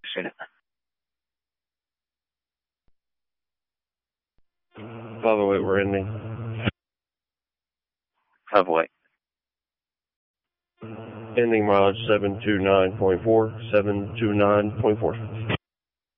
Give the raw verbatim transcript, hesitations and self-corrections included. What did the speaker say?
Appreciate it. By the way, we're ending. Of what? Ending mileage seven two nine point four, seven two nine point four.